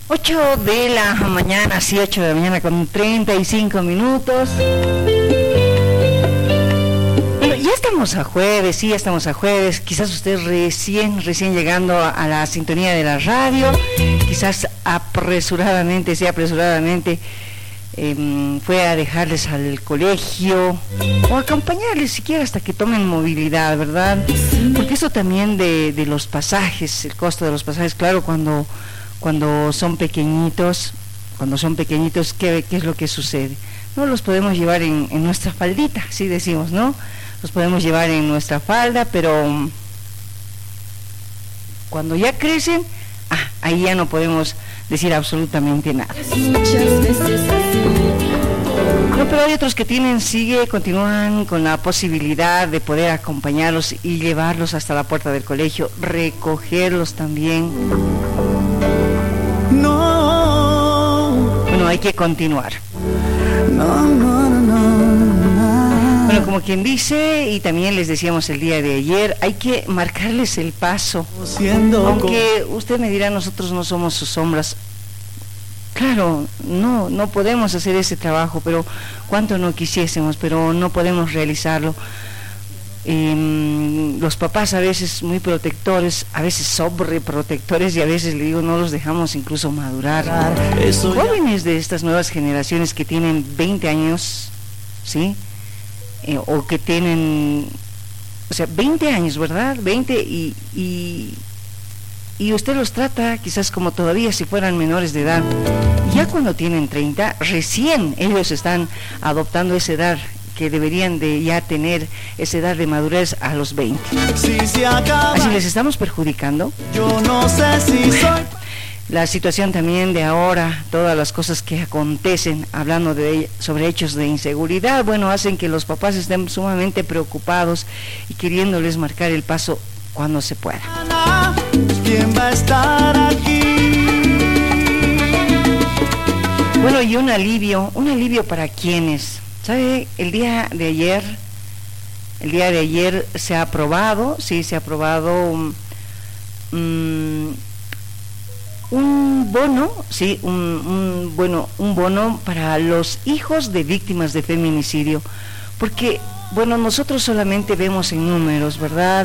8 de la mañana, sí, 8 de la mañana con 35 minutos. Bueno, ya estamos a jueves, sí, ya estamos a jueves. Quizás usted recién llegando a la sintonía de la radio, quizás apresuradamente fue a dejarles al colegio o acompañarles siquiera hasta que tomen movilidad, ¿verdad? Porque eso también de los pasajes, el costo de los pasajes, claro, cuando son pequeñitos, ¿qué es lo que sucede? No los podemos llevar en nuestra faldita, así decimos, ¿no? Los podemos llevar en nuestra falda, pero cuando ya crecen, ahí ya no podemos decir absolutamente nada. No, pero hay otros que continúan con la posibilidad de poder acompañarlos y llevarlos hasta la puerta del colegio, recogerlos también. Bueno, hay que continuar. Bueno, como quien dice, y también les decíamos el día de ayer, hay que marcarles el paso. Aunque usted me dirá, nosotros no somos sus sombras. Claro, no podemos hacer ese trabajo, pero cuánto no quisiésemos, pero no podemos realizarlo. Los papás a veces muy protectores, a veces sobreprotectores, y a veces, le digo, no los dejamos incluso madurar. Jóvenes de estas nuevas generaciones que tienen 20 años, ¿sí? O que tienen, 20 años, ¿verdad? 20 y usted los trata quizás como todavía si fueran menores de edad. Ya cuando tienen 30, recién ellos están adoptando esa edad que deberían de ya tener, esa edad de madurez a los 20. Así les estamos perjudicando. Yo no sé si soy... La situación también de ahora, todas las cosas que acontecen, hablando sobre hechos de inseguridad, bueno, hacen que los papás estén sumamente preocupados y queriéndoles marcar el paso cuando se pueda. ¿Quién va a estar aquí? Bueno, y un alivio para quienes, ¿sabe? El día de ayer se ha aprobado un bono, sí, un bono para los hijos de víctimas de feminicidio, porque, bueno, nosotros solamente vemos en números, ¿verdad?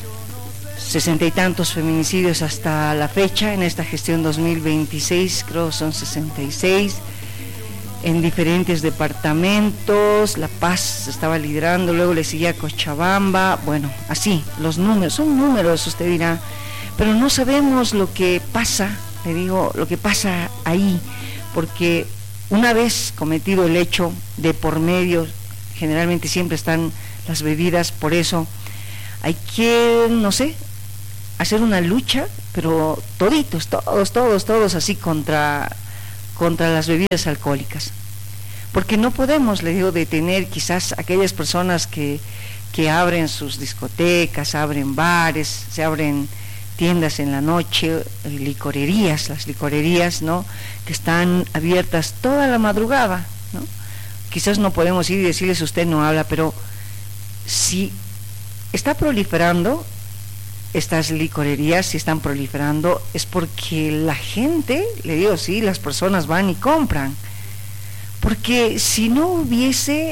60 y tantos feminicidios hasta la fecha, en esta gestión 2026, creo son 66, en diferentes departamentos. La Paz se estaba liderando, luego le seguía Cochabamba, bueno, así, los números, son números, usted dirá, pero no sabemos lo que pasa, le digo, lo que pasa ahí, porque una vez cometido el hecho, de por medio, generalmente siempre están las bebidas, por eso hay que, hacer una lucha, pero todos así contra las bebidas alcohólicas, porque no podemos, le digo, detener quizás aquellas personas que abren sus discotecas, abren bares, se abren tiendas en la noche, las licorerías, ¿no?, que están abiertas toda la madrugada, ¿no? Quizás no podemos ir y decirles, usted no habla, pero si está proliferando estas licorerías, si están proliferando, es porque la gente, le digo, sí, las personas van y compran, porque si no hubiese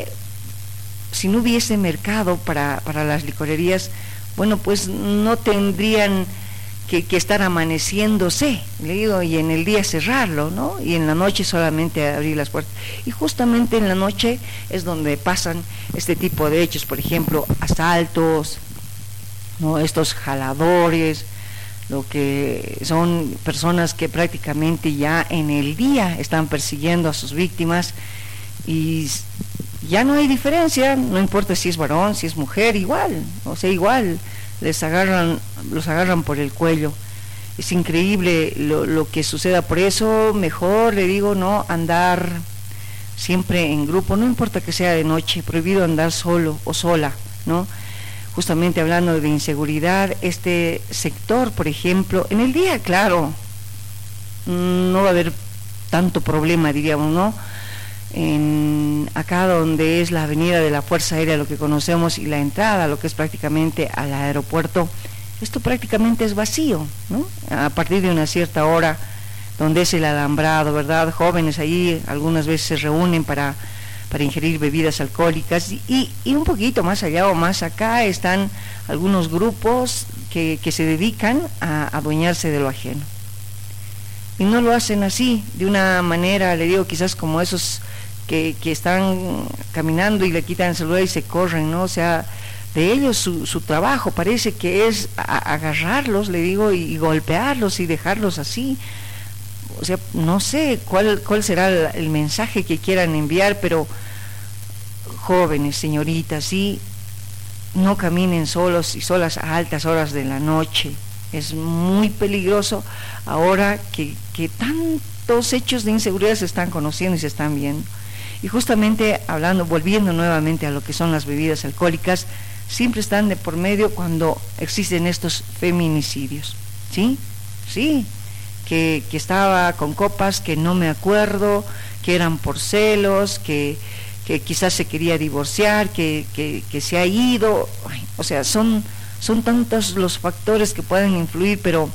mercado para las licorerías, bueno, pues no tendrían que estar amaneciéndose, le digo, y en el día cerrarlo, ¿no? Y en la noche solamente abrir las puertas. Y justamente en la noche es donde pasan este tipo de hechos, por ejemplo, asaltos, ¿no? Estos jaladores, lo que son personas que prácticamente ya en el día están persiguiendo a sus víctimas, y ya no hay diferencia, no importa si es varón, si es mujer, igual, igual los agarran por el cuello. Es increíble lo que suceda. Por eso mejor, le digo, no andar siempre en grupo, no importa que sea de noche, prohibido andar solo o sola, ¿no? Justamente hablando de inseguridad, este sector, por ejemplo, en el día, claro, no va a haber tanto problema, diríamos, ¿no? Acá donde es la avenida de la Fuerza Aérea, lo que conocemos, y la entrada, lo que es prácticamente al aeropuerto, esto prácticamente es vacío, ¿no? A partir de una cierta hora donde es el alambrado, ¿verdad? Jóvenes ahí algunas veces se reúnen para ingerir bebidas alcohólicas y un poquito más allá o más acá están algunos grupos que se dedican a adueñarse de lo ajeno. Y no lo hacen así, de una manera, le digo, quizás como esos que están caminando y le quitan el celular y se corren, ¿no? O sea, de ellos su trabajo parece que es agarrarlos, le digo, y golpearlos y dejarlos así. O sea, no sé cuál será el mensaje que quieran enviar, pero jóvenes, señoritas, sí, no caminen solos y solas a altas horas de la noche. Es muy peligroso ahora que tantos hechos de inseguridad se están conociendo y se están viendo. Y justamente volviendo nuevamente a lo que son las bebidas alcohólicas, siempre están de por medio cuando existen estos feminicidios. ¿Sí? Sí. Que estaba con copas, que no me acuerdo, que eran por celos, que quizás se quería divorciar, que se ha ido. Ay, o sea, son tantos los factores que pueden influir, pero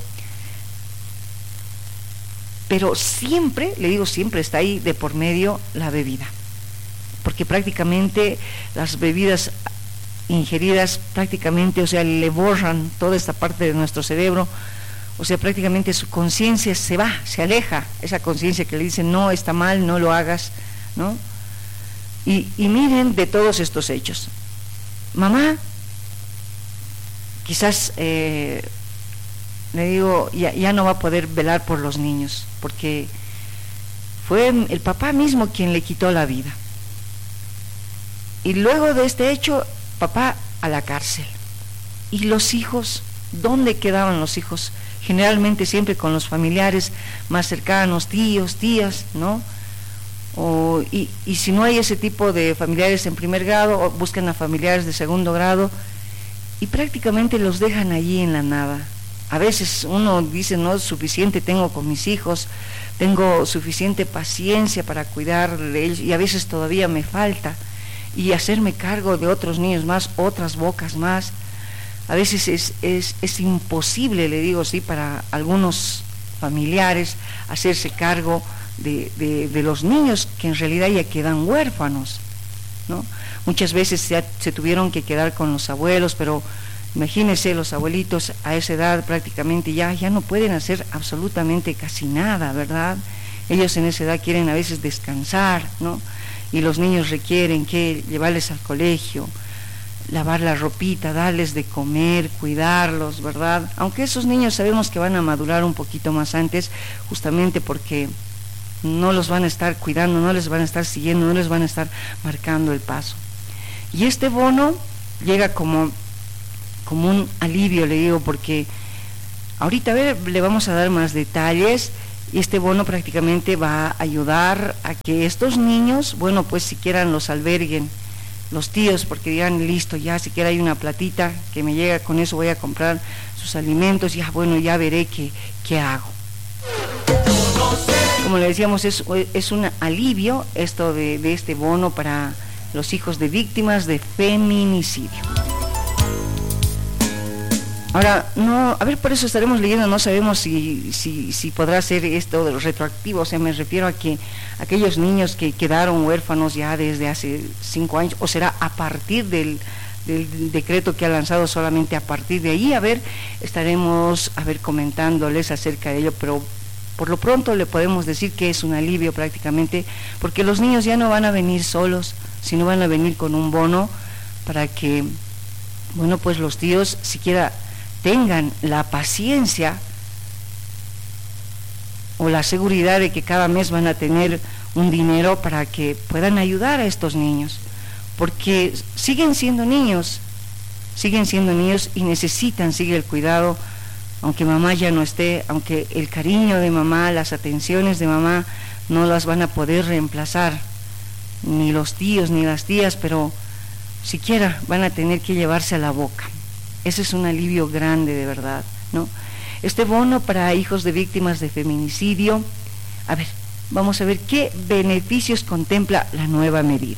siempre, le digo, siempre está ahí de por medio la bebida, porque prácticamente las bebidas ingeridas prácticamente, o sea, le borran toda esta parte de nuestro cerebro. O sea, prácticamente su conciencia se va, se aleja, esa conciencia que le dice no, está mal, no lo hagas, ¿no? Y miren de todos estos hechos. Mamá, quizás, le digo, ya no va a poder velar por los niños, porque fue el papá mismo quien le quitó la vida. Y luego de este hecho, papá a la cárcel. ¿Y los hijos? ¿Dónde quedaban los hijos? Generalmente siempre con los familiares más cercanos, tíos, tías, ¿no? Y si no hay ese tipo de familiares en primer grado, buscan a familiares de segundo grado y prácticamente los dejan allí en la nada. A veces uno dice, no es suficiente tengo con mis hijos, tengo suficiente paciencia para cuidar de ellos y a veces todavía me falta, y hacerme cargo de otros niños más, otras bocas más. A veces es imposible, le digo, sí, para algunos familiares hacerse cargo de los niños que en realidad ya quedan huérfanos, ¿no? Muchas veces se tuvieron que quedar con los abuelos, pero imagínense, los abuelitos a esa edad prácticamente ya no pueden hacer absolutamente casi nada, ¿verdad? Ellos en esa edad quieren a veces descansar, ¿no? Y los niños requieren que llevarles al colegio, lavar la ropita, darles de comer, cuidarlos, ¿verdad? Aunque esos niños sabemos que van a madurar un poquito más antes, justamente porque no los van a estar cuidando, no les van a estar siguiendo, no les van a estar marcando el paso. Y este bono llega como un alivio, le digo, porque ahorita le vamos a dar más detalles, y este bono prácticamente va a ayudar a que estos niños, bueno, pues siquiera los alberguen los tíos, porque digan, listo, ya siquiera hay una platita que me llega, con eso voy a comprar sus alimentos, ya bueno, ya veré qué hago. Como le decíamos, es un alivio esto de este bono para los hijos de víctimas de feminicidio. Ahora, por eso estaremos leyendo, no sabemos si podrá ser esto retroactivo, o sea, me refiero a que aquellos niños que quedaron huérfanos ya desde hace 5 años, o será a partir del decreto que ha lanzado, solamente a partir de ahí, estaremos comentándoles acerca de ello, pero por lo pronto le podemos decir que es un alivio prácticamente, porque los niños ya no van a venir solos, sino van a venir con un bono para que, bueno, pues los tíos siquiera tengan la paciencia o la seguridad de que cada mes van a tener un dinero para que puedan ayudar a estos niños, porque siguen siendo niños y necesitan el cuidado, aunque mamá ya no esté, aunque el cariño de mamá, las atenciones de mamá no las van a poder reemplazar, ni los tíos ni las tías, pero siquiera van a tener que llevarse a la boca. Ese es un alivio grande, de verdad, ¿no? Este bono para hijos de víctimas de feminicidio, vamos a ver qué beneficios contempla la nueva medida.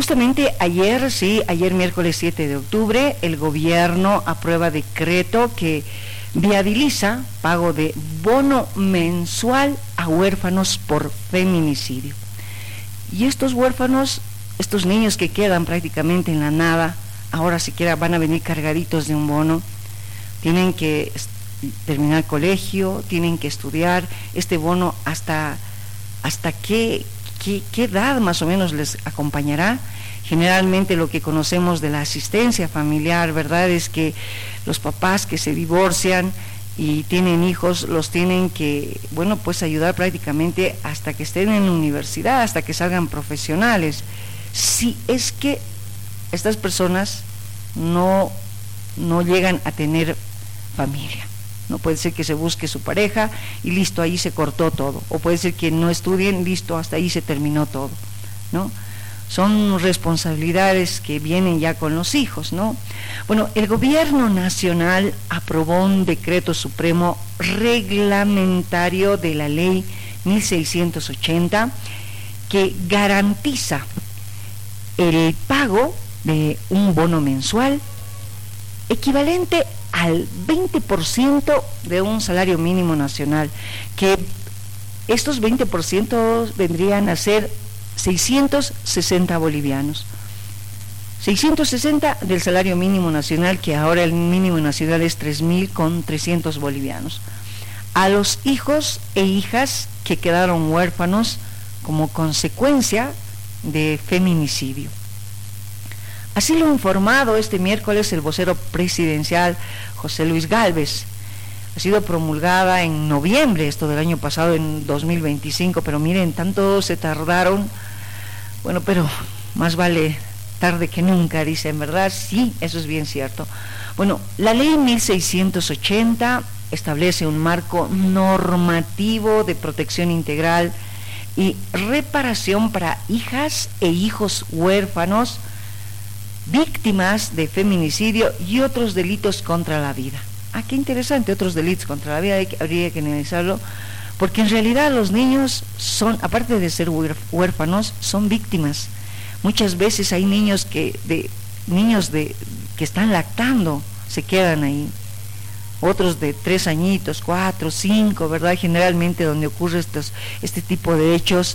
justamente ayer miércoles 7 de octubre, el gobierno aprueba decreto que viabiliza pago de bono mensual a huérfanos por feminicidio. Y estos huérfanos, estos niños que quedan prácticamente en la nada, ahora siquiera van a venir cargaditos de un bono, tienen que terminar colegio, tienen que estudiar. Este bono hasta qué edad más o menos les acompañará. Generalmente lo que conocemos de la asistencia familiar, ¿verdad?, es que los papás que se divorcian y tienen hijos, los tienen que, bueno, pues ayudar prácticamente hasta que estén en la universidad, hasta que salgan profesionales. Si es que estas personas no llegan a tener familia. No puede ser que se busque su pareja y listo, ahí se cortó todo. O puede ser que no estudien, listo, hasta ahí se terminó todo, ¿no? Son responsabilidades que vienen ya con los hijos, ¿no? Bueno, el gobierno nacional aprobó un decreto supremo reglamentario de la ley 1680 que garantiza el pago de un bono mensual equivalente al 20% de un salario mínimo nacional, que estos 20% vendrían a ser 660 bolivianos. 660 del salario mínimo nacional, que ahora el mínimo nacional es 3.300 bolivianos. A los hijos e hijas que quedaron huérfanos como consecuencia de feminicidio. Así lo ha informado este miércoles el vocero presidencial José Luis Gálvez. Ha sido promulgada en noviembre, esto del año pasado, en 2025, pero miren, tanto se tardaron. Bueno, pero más vale tarde que nunca, dicen, ¿verdad? Sí, eso es bien cierto. Bueno, la ley 1680 establece un marco normativo de protección integral y reparación para hijas e hijos huérfanos, víctimas de feminicidio y otros delitos contra la vida. Ah, qué interesante, otros delitos contra la vida, habría que analizarlo, porque en realidad los niños son, aparte de ser huérfanos, son víctimas. Muchas veces hay niños que están lactando, se quedan ahí. Otros de 3 añitos, 4, 5, ¿verdad? Generalmente donde ocurre este tipo de hechos,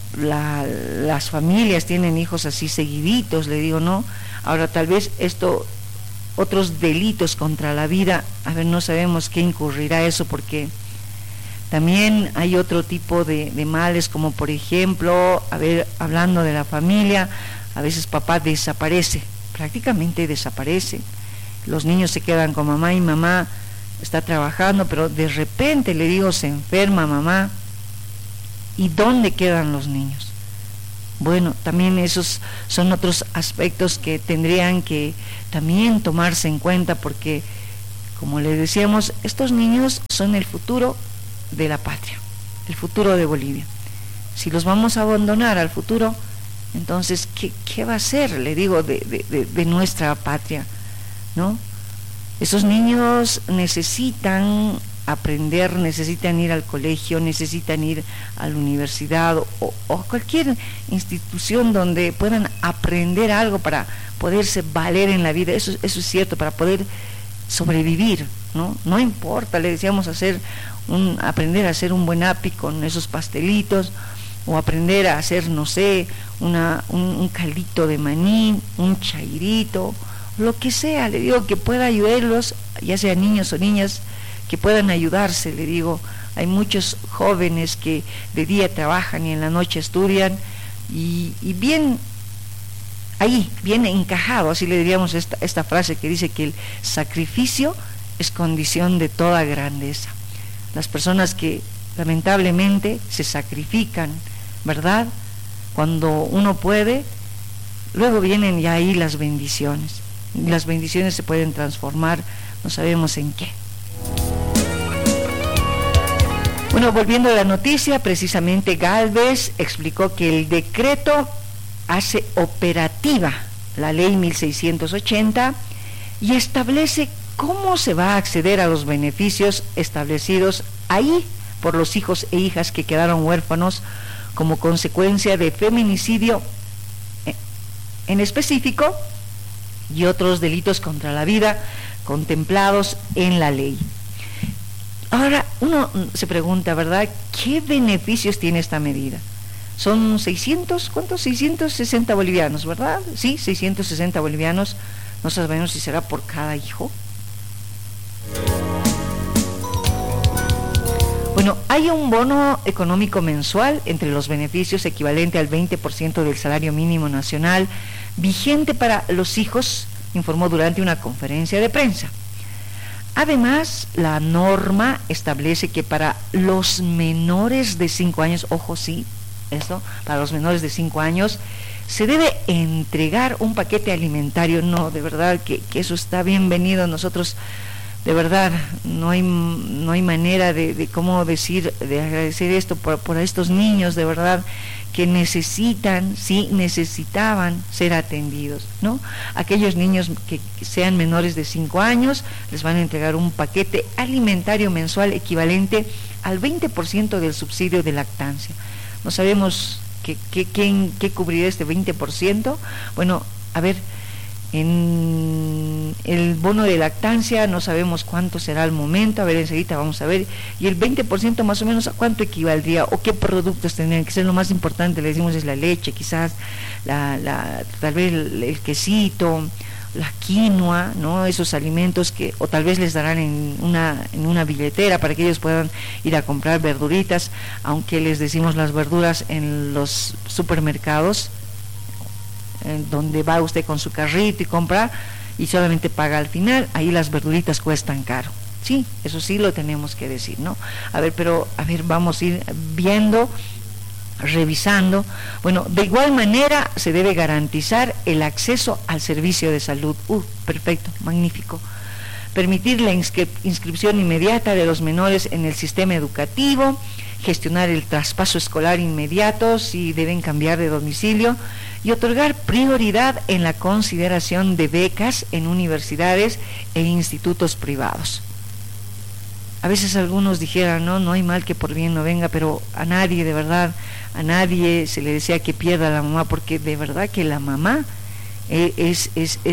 las familias tienen hijos así seguiditos, le digo, ¿no? Ahora tal vez otros delitos contra la vida, a ver, no sabemos qué incurrirá eso, porque también hay otro tipo de males, como por ejemplo, a ver, hablando de la familia, a veces papá desaparece, prácticamente desaparece, los niños se quedan con mamá y mamá está trabajando, pero de repente, le digo, se enferma mamá, ¿y dónde quedan los niños? Bueno, también esos son otros aspectos que tendrían que también tomarse en cuenta, porque, como les decíamos, estos niños son el futuro de la patria, el futuro de Bolivia. Si los vamos a abandonar al futuro, entonces, ¿qué va a ser, le digo, de nuestra patria, ¿no? Esos niños necesitan aprender, necesitan ir al colegio, necesitan ir a la universidad o a cualquier institución donde puedan aprender algo para poderse valer en la vida. Eso es cierto, para poder sobrevivir, ¿no? No importa, le decíamos, aprender a hacer un buen api con esos pastelitos, o aprender a hacer, no sé, un caldito de maní, un chairito, lo que sea, le digo, que pueda ayudarlos, ya sean niños o niñas, que puedan ayudarse, le digo. Hay muchos jóvenes que de día trabajan y en la noche estudian, y bien ahí, bien encajado, así le diríamos esta frase que dice que el sacrificio es condición de toda grandeza. Las personas que lamentablemente se sacrifican, ¿verdad?, cuando uno puede, luego vienen ya ahí las bendiciones, y las bendiciones se pueden transformar, no sabemos en qué. Bueno, volviendo a la noticia, precisamente Gálvez explicó que el decreto hace operativa la ley 1680 y establece cómo se va a acceder a los beneficios establecidos ahí por los hijos e hijas que quedaron huérfanos como consecuencia de feminicidio en específico y otros delitos contra la vida contemplados en la ley. Ahora, uno se pregunta, ¿verdad?, ¿qué beneficios tiene esta medida? Son 600, ¿cuántos? 660 bolivianos, ¿verdad? Sí, 660 bolivianos. No sabemos si será por cada hijo. Bueno, hay un bono económico mensual entre los beneficios equivalente al 20% del salario mínimo nacional vigente para los hijos, informó durante una conferencia de prensa. Además, la norma establece que para los menores de 5 años, ojo, sí, eso, para los menores de 5 años, se debe entregar un paquete alimentario. No, de verdad que eso está bienvenido. Nosotros, de verdad, no hay manera de cómo decir, de agradecer esto por estos niños, de verdad, que necesitaban ser atendidos, ¿no? Aquellos niños que sean menores de 5 años, les van a entregar un paquete alimentario mensual equivalente al 20% del subsidio de lactancia. No sabemos qué cubrirá este 20%. Bueno, a ver, en el bono de lactancia no sabemos cuánto será al momento. A ver, enseguida vamos a ver. Y el 20% más o menos, ¿a cuánto equivaldría? ¿O qué productos tendrían que ser? Lo más importante, le decimos, es la leche, quizás tal vez el quesito, la quinoa, ¿no? Esos alimentos que, o tal vez les darán en una billetera para que ellos puedan ir a comprar verduritas, aunque les decimos las verduras en los supermercados, donde va usted con su carrito y compra y solamente paga al final, ahí las verduritas cuestan caro. Sí, eso sí lo tenemos que decir, ¿no? A ver, vamos a ir viendo, revisando. Bueno, de igual manera se debe garantizar el acceso al servicio de salud. Perfecto, magnífico. Permitir la inscripción inmediata de los menores en el sistema educativo, gestionar el traspaso escolar inmediato si deben cambiar de domicilio y otorgar prioridad en la consideración de becas en universidades e institutos privados. A veces algunos dijeran, no hay mal que por bien no venga, pero a nadie, de verdad, a nadie se le desea que pierda a la mamá, porque de verdad que la mamá es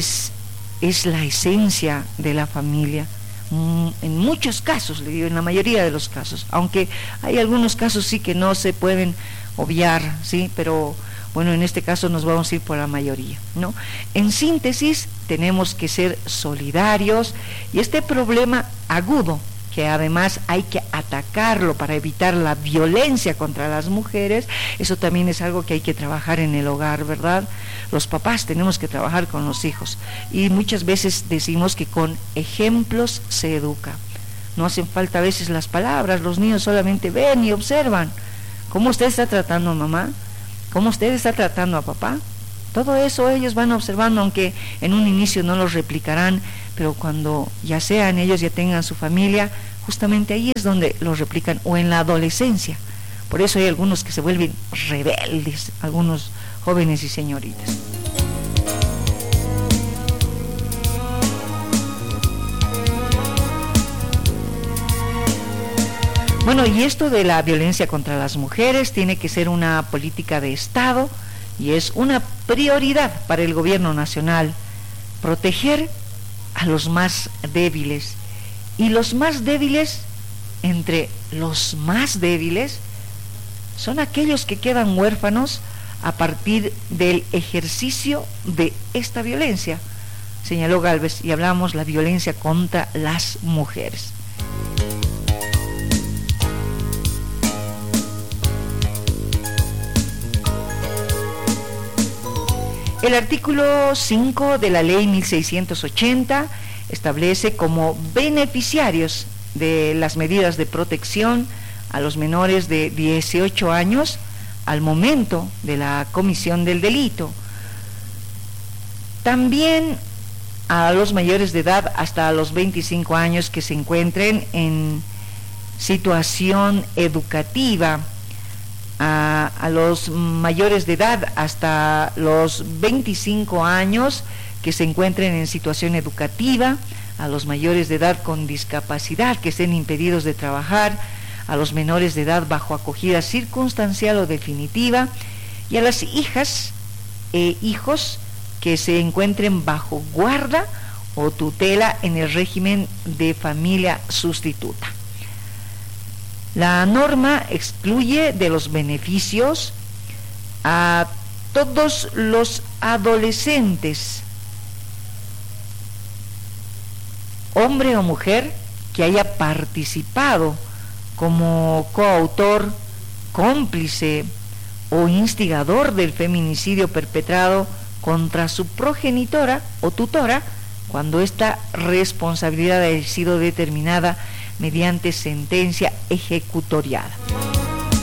la esencia de la familia. En muchos casos, le digo, en la mayoría de los casos, aunque hay algunos casos sí que no se pueden obviar, sí, pero bueno, en este caso nos vamos a ir por la mayoría, ¿no? En síntesis, tenemos que ser solidarios y este problema agudo, que además hay que atacarlo para evitar la violencia contra las mujeres, eso también es algo que hay que trabajar en el hogar, ¿verdad? Los papás tenemos que trabajar con los hijos y muchas veces decimos que con ejemplos se educa. No hacen falta a veces las palabras, los niños solamente ven y observan. ¿Cómo usted está tratando a mamá? ¿Cómo usted está tratando a papá? Todo eso ellos van observando, aunque en un inicio no los replicarán, pero cuando ya sean ellos, ya tengan su familia, justamente ahí es donde los replican, o en la adolescencia. Por eso hay algunos que se vuelven rebeldes, algunos jóvenes y señoritas. Bueno, y esto de la violencia contra las mujeres tiene que ser una política de Estado y es una prioridad para el gobierno nacional, proteger a los más débiles. Y los más débiles, entre los más débiles, son aquellos que quedan huérfanos a partir del ejercicio de esta violencia, señaló Gálvez, y hablamos la violencia contra las mujeres. El artículo 5 de la ley 1680 establece como beneficiarios de las medidas de protección a los menores de 18 años al momento de la comisión del delito. También a los mayores de edad hasta los 25 años que se encuentren en situación educativa, a los mayores de edad hasta los 25 años que se encuentren en situación educativa, a los mayores de edad con discapacidad que estén impedidos de trabajar, a los menores de edad bajo acogida circunstancial o definitiva, y a las hijas e hijos que se encuentren bajo guarda o tutela en el régimen de familia sustituta. La norma excluye de los beneficios a todos los adolescentes, hombre o mujer, que haya participado como coautor, cómplice o instigador del feminicidio perpetrado contra su progenitora o tutora, cuando esta responsabilidad haya sido determinada mediante sentencia ejecutoriada.